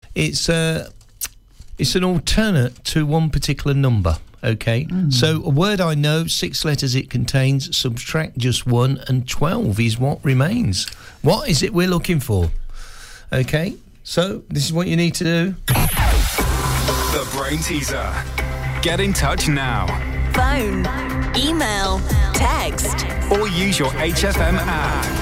it's an alternate to one particular number. Okay, so a word I know, 6 letters it contains, subtract just 1, and 12 is what remains. What is it we're looking for? Okay, so this is what you need to do. The Brain Teaser. Get in touch now. Phone, email, text, or use your HFM app.